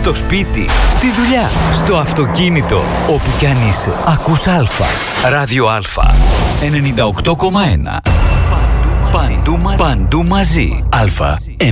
στο σπίτι, στη δουλειά, στο αυτοκίνητο, όπου κι αν είσαι. Ακούς Αλφα. Ράδιο Αλφα. 98,1. Παντού μαζί. Αλφα.